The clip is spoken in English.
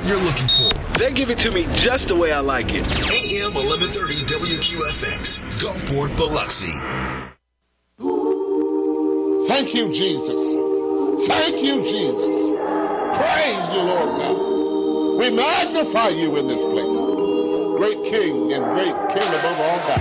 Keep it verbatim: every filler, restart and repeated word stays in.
you're looking for. They give it to me just the way I like it. A M eleven thirty W Q F X, Gulfport, Biloxi. Thank you, Jesus. Thank you, Jesus. Praise you, Lord God. We magnify you in this place. Great King and great King above all gods.